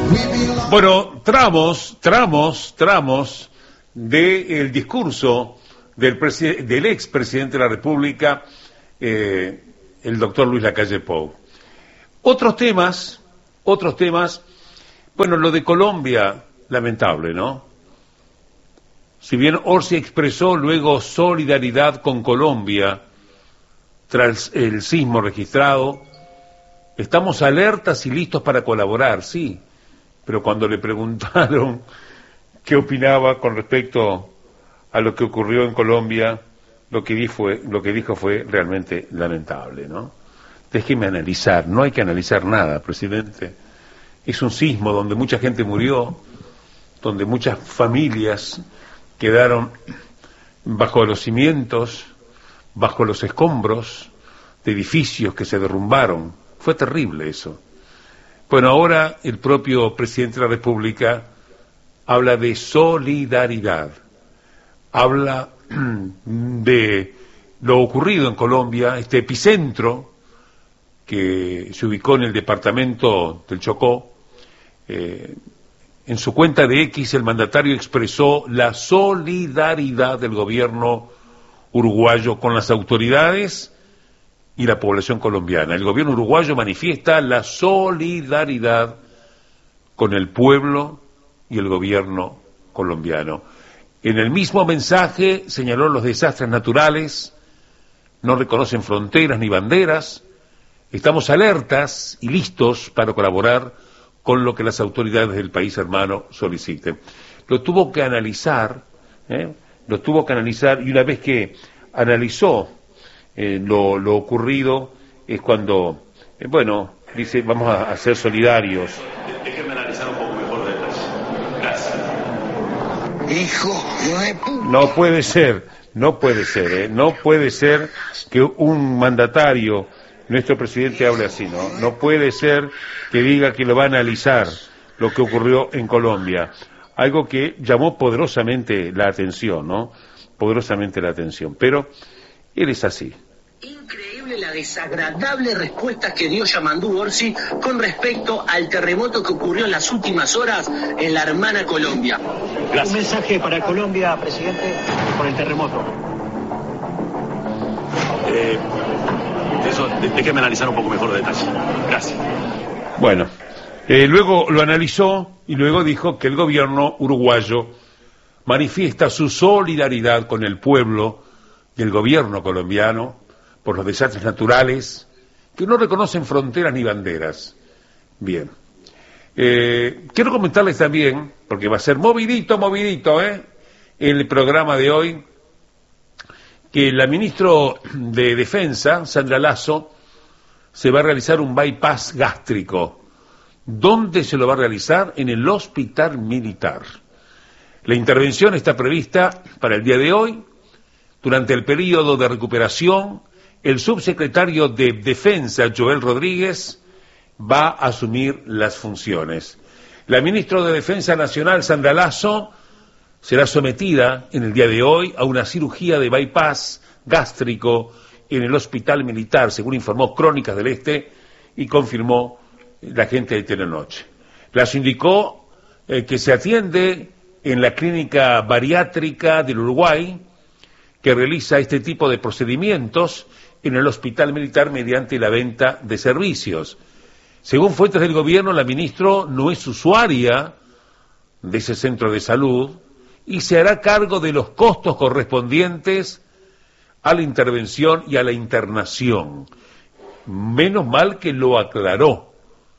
Bueno, tramos del discurso del expresidente de la República, el doctor Luis Lacalle Pou. Otros temas, bueno, lo de Colombia, lamentable, ¿no? Si bien Orsi expresó luego solidaridad con Colombia tras el sismo registrado, estamos alertas y listos para colaborar, sí, pero cuando le preguntaron qué opinaba con respecto a lo que ocurrió en Colombia, lo que dijo fue realmente lamentable, ¿no? Déjeme analizar, no hay que analizar nada, presidente. Es un sismo donde mucha gente murió, donde muchas familias quedaron bajo los cimientos, bajo los escombros de edificios que se derrumbaron. Fue terrible eso. Bueno, ahora el propio presidente de la República habla de solidaridad, habla de lo ocurrido en Colombia, este epicentro que se ubicó en el departamento del Chocó. En su cuenta de X, el mandatario expresó la solidaridad del gobierno uruguayo con las autoridades y la población colombiana. El gobierno uruguayo manifiesta la solidaridad con el pueblo y el gobierno colombiano. En el mismo mensaje señaló los desastres naturales, no reconocen fronteras ni banderas, estamos alertas y listos para colaborar con lo que las autoridades del país hermano soliciten. Lo tuvo que analizar, y una vez que analizó lo ocurrido, es cuando, dice, vamos a ser solidarios. Déjenme analizar un poco mejor de detalle. Gracias. No puede ser que un mandatario, nuestro presidente, hable así, ¿no? No puede ser que diga que lo va a analizar lo que ocurrió en Colombia. Algo que llamó poderosamente la atención, ¿no? Poderosamente la atención. Pero él es así. Increíble la desagradable respuesta que dio Yamandú Orsi con respecto al terremoto que ocurrió en las últimas horas en la hermana Colombia. Gracias. Un mensaje para Colombia, presidente, por el terremoto. Déjeme analizar un poco mejor de detalle. Gracias. Bueno, luego lo analizó y luego dijo que el gobierno uruguayo manifiesta su solidaridad con el pueblo y el gobierno colombiano por los desastres naturales que no reconocen fronteras ni banderas. Bien. Quiero comentarles también, porque va a ser movidito, el programa de hoy, que la ministra de Defensa, Sandra Lasso, se va a realizar un bypass gástrico. ¿Dónde se lo va a realizar? En el hospital militar. La intervención está prevista para el día de hoy. Durante el periodo de recuperación, el subsecretario de Defensa, Joel Rodríguez, va a asumir las funciones. La ministra de Defensa Nacional, Sandra Lasso, será sometida en el día de hoy a una cirugía de bypass gástrico en el hospital militar, según informó Crónicas del Este y confirmó la gente de Telenoche. Lasso indicó que se atiende en la clínica bariátrica del Uruguay, que realiza este tipo de procedimientos en el hospital militar mediante la venta de servicios. Según fuentes del gobierno, la ministra no es usuaria de ese centro de salud y se hará cargo de los costos correspondientes a la intervención y a la internación. Menos mal que lo aclaró,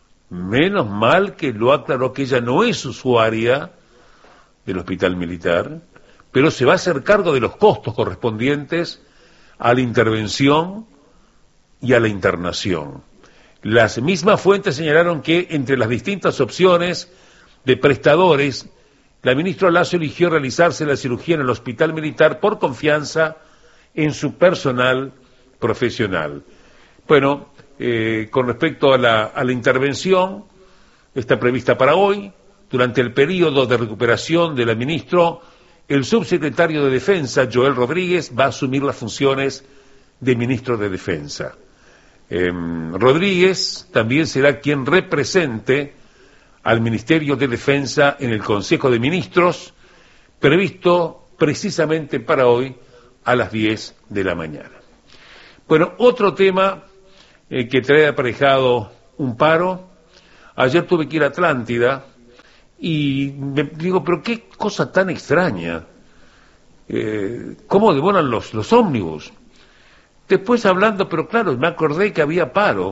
que ella no es usuaria del hospital militar, pero se va a hacer cargo de los costos correspondientes a la intervención y a la internación. Las mismas fuentes señalaron que entre las distintas opciones de prestadores, la ministra Lasso eligió realizarse la cirugía en el hospital militar por confianza en su personal profesional. Bueno, con respecto a la intervención, está prevista para hoy. Durante el periodo de recuperación de la ministra, el subsecretario de Defensa, Joel Rodríguez, va a asumir las funciones de ministro de Defensa. Rodríguez también será quien represente al Ministerio de Defensa en el Consejo de Ministros, previsto precisamente para hoy a las 10 de la mañana. Bueno, otro tema que trae aparejado un paro. Ayer tuve que ir a Atlántida y me digo, pero qué cosa tan extraña. ¿Cómo devoran los ómnibus? Después hablando, pero claro, me acordé que había paro.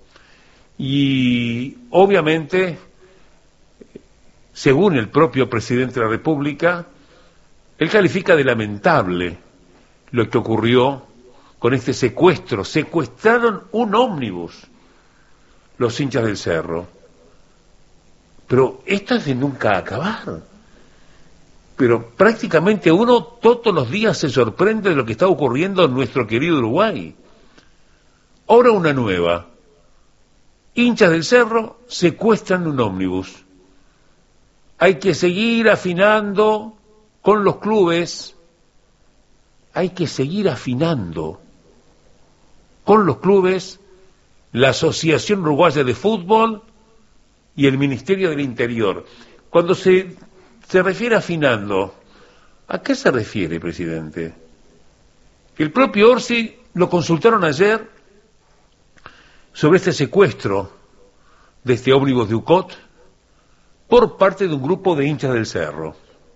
Y obviamente, según el propio presidente de la República, él califica de lamentable lo que ocurrió con este secuestro. Secuestraron un ómnibus los hinchas del Cerro. Pero esto es de nunca acabar. Pero prácticamente uno todos los días se sorprende de lo que está ocurriendo en nuestro querido Uruguay. Ahora una nueva. Hinchas del Cerro secuestran un ómnibus. Hay que seguir afinando con los clubes. Hay que seguir afinando con los clubes, la Asociación Uruguaya de Fútbol y el Ministerio del Interior. Cuando se refiere a afinando, ¿a qué se refiere, presidente? El propio Orsi lo consultaron ayer sobre este secuestro de este ómnibus de UCOT por parte de un grupo de hinchas del Cerro.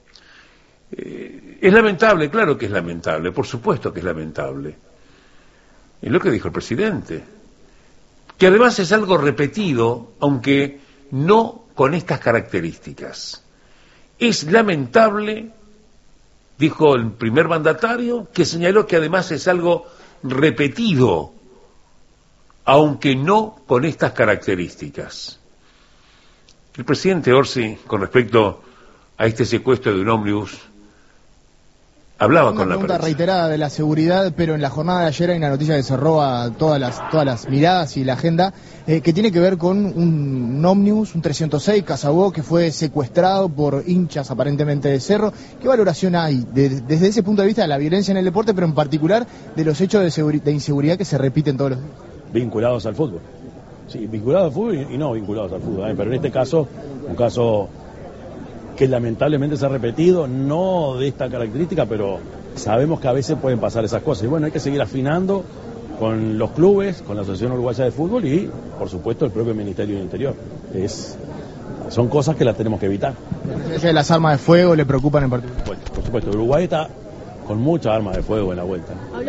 Es lamentable, claro que es lamentable, por supuesto que es lamentable. Es lo que dijo el presidente, que además es algo repetido, aunque no con estas características. Es lamentable, dijo el primer mandatario, que señaló que además es algo repetido, aunque no con estas características. El presidente Orsi, con respecto a este secuestro de un ómnibus, hablaba con la prensa. Una pregunta reiterada de la seguridad, pero en la jornada de ayer hay una noticia que cerró a todas las miradas y la agenda, que tiene que ver con un ómnibus, un 306 Casabó, que fue secuestrado por hinchas aparentemente de Cerro. ¿Qué valoración hay desde ese punto de vista de la violencia en el deporte, pero en particular de los hechos de inseguridad que se repiten todos los días? Vinculados al fútbol. Sí, vinculados al fútbol y no vinculados al fútbol, pero en este caso, un caso que lamentablemente se ha repetido, no de esta característica, pero sabemos que a veces pueden pasar esas cosas. Y bueno, hay que seguir afinando con los clubes, con la Asociación Uruguaya de Fútbol y, por supuesto, el propio Ministerio del Interior. Son cosas que las tenemos que evitar. ¿La presencia de las armas de fuego le preocupan en particular? Por supuesto, Uruguay está con muchas armas de fuego en la vuelta.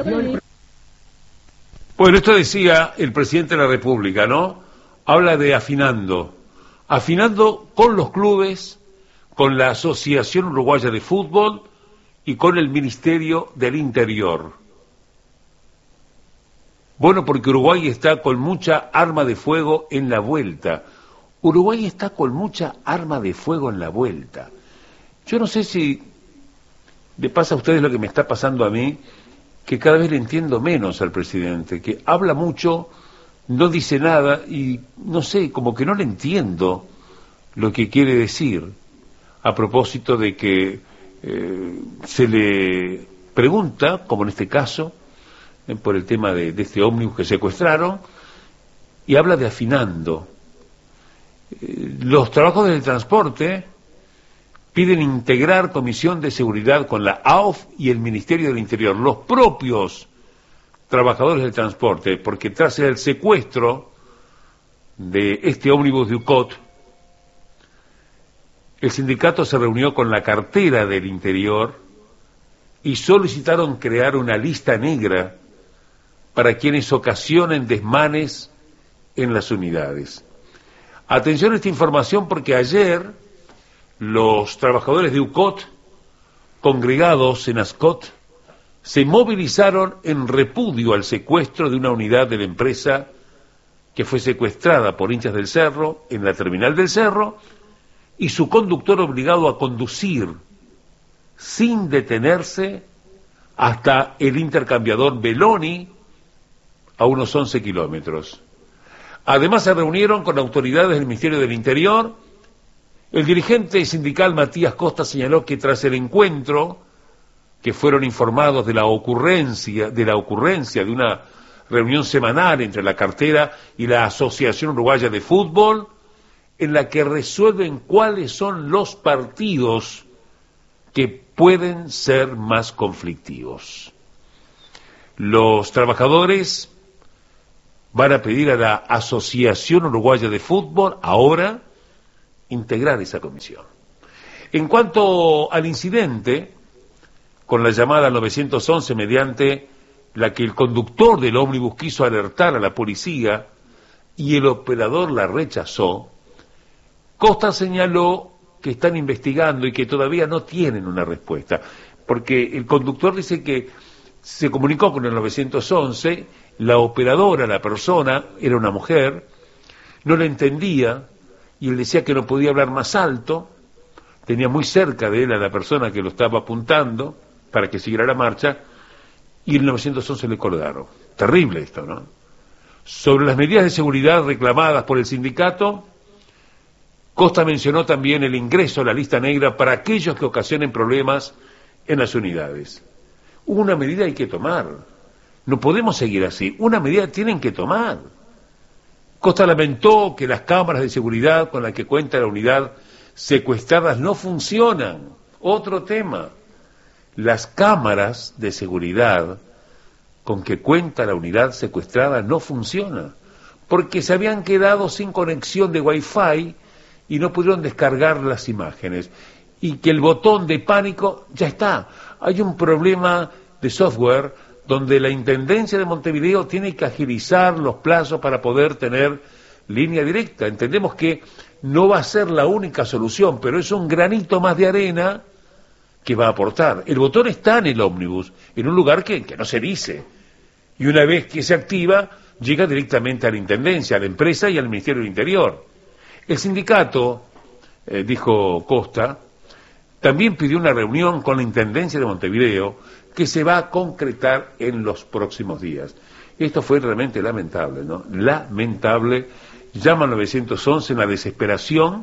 Bueno, esto decía el presidente de la República, ¿no? Habla de afinando con los clubes, con la Asociación Uruguaya de Fútbol y con el Ministerio del Interior. Bueno, porque Uruguay está con mucha arma de fuego en la vuelta. Uruguay está con mucha arma de fuego en la vuelta. Yo no sé si le pasa a ustedes lo que me está pasando a mí, que cada vez le entiendo menos al presidente, que habla mucho, no dice nada y no sé, como que no le entiendo lo que quiere decir. A propósito de que se le pregunta, como en este caso, por el tema de este ómnibus que secuestraron, y habla de afinando. Los trabajos del transporte piden integrar Comisión de Seguridad con la AOF y el Ministerio del Interior, los propios trabajadores del transporte, porque tras el secuestro de este ómnibus de UCOT, el sindicato se reunió con la cartera del Interior y solicitaron crear una lista negra para quienes ocasionen desmanes en las unidades. Atención a esta información porque ayer los trabajadores de UCOT, congregados en Ascot, se movilizaron en repudio al secuestro de una unidad de la empresa que fue secuestrada por hinchas del Cerro en la terminal del Cerro y su conductor obligado a conducir sin detenerse hasta el intercambiador Beloni a unos 11 kilómetros. Además se reunieron con autoridades del Ministerio del Interior. El dirigente sindical Matías Costa señaló que tras el encuentro, que fueron informados de la ocurrencia de una reunión semanal entre la cartera y la Asociación Uruguaya de Fútbol, en la que resuelven cuáles son los partidos que pueden ser más conflictivos. Los trabajadores van a pedir a la Asociación Uruguaya de Fútbol ahora integrar esa comisión. En cuanto al incidente, con la llamada 911 mediante la que el conductor del ómnibus quiso alertar a la policía y el operador la rechazó, Costa señaló que están investigando y que todavía no tienen una respuesta, porque el conductor dice que se comunicó con el 911, la operadora, la persona, era una mujer, no la entendía, y él decía que no podía hablar más alto, tenía muy cerca de él a la persona que lo estaba apuntando para que siguiera la marcha, y el 911 le colgaron. Terrible esto, ¿no? Sobre las medidas de seguridad reclamadas por el sindicato, Costa mencionó también el ingreso a la lista negra para aquellos que ocasionen problemas en las unidades. Una medida hay que tomar. No podemos seguir así. Una medida tienen que tomar. Costa lamentó que las cámaras de seguridad con las que cuenta la unidad secuestradas no funcionan. Otro tema. Las cámaras de seguridad con que cuenta la unidad secuestrada no funcionan, porque se habían quedado sin conexión de Wi-Fi y no pudieron descargar las imágenes, y que el botón de pánico ya está. Hay un problema de software donde la Intendencia de Montevideo tiene que agilizar los plazos para poder tener línea directa. Entendemos que no va a ser la única solución, pero es un granito más de arena que va a aportar. El botón está en el ómnibus, en un lugar que no se dice, y una vez que se activa, llega directamente a la Intendencia, a la empresa y al Ministerio del Interior. El sindicato, dijo Costa, también pidió una reunión con la Intendencia de Montevideo que se va a concretar en los próximos días. Esto fue realmente lamentable, ¿no? Lamentable. Llama al 911 en la desesperación,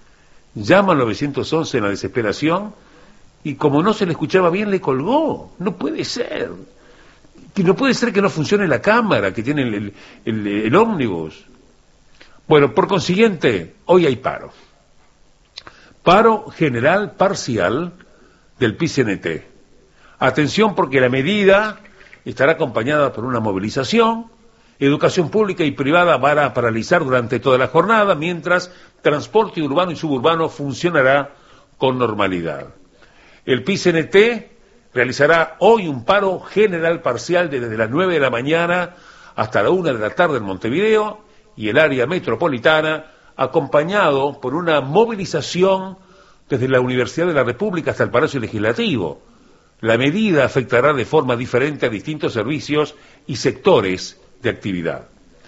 y como no se le escuchaba bien, le colgó. No puede ser. No puede ser que no funcione la cámara que tiene el ómnibus. Bueno, por consiguiente, hoy hay paro. Paro general parcial del PIT-CNT. Atención, porque la medida estará acompañada por una movilización. Educación pública y privada van a paralizar durante toda la jornada, mientras transporte urbano y suburbano funcionará con normalidad. El PIT-CNT realizará hoy un paro general parcial desde las 9 de la mañana hasta la 1 de la tarde en Montevideo y el área metropolitana, acompañado por una movilización desde la Universidad de la República hasta el Palacio Legislativo. La medida afectará de forma diferente a distintos servicios y sectores de actividad.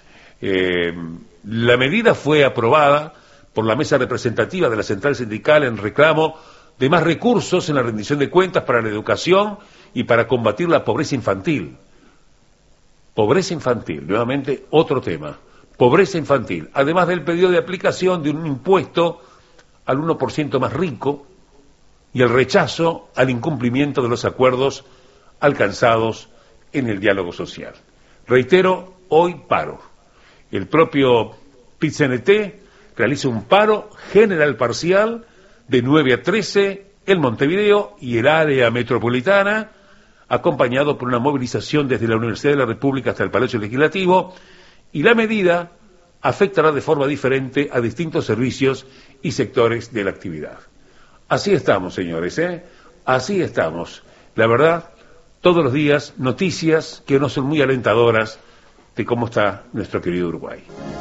La medida fue aprobada por la mesa representativa de la Central Sindical en reclamo de más recursos en la rendición de cuentas para la educación y para combatir la pobreza infantil. Pobreza infantil, nuevamente otro tema. Pobreza infantil, además del pedido de aplicación de un impuesto al 1% más rico y el rechazo al incumplimiento de los acuerdos alcanzados en el diálogo social. Reitero, hoy paro. El propio PIT-CNT realiza un paro general parcial de 9 a 13 en Montevideo y el área metropolitana, acompañado por una movilización desde la Universidad de la República hasta el Palacio Legislativo, y la medida afectará de forma diferente a distintos servicios y sectores de la actividad. Así estamos, señores, así estamos. La verdad, todos los días noticias que no son muy alentadoras de cómo está nuestro querido Uruguay.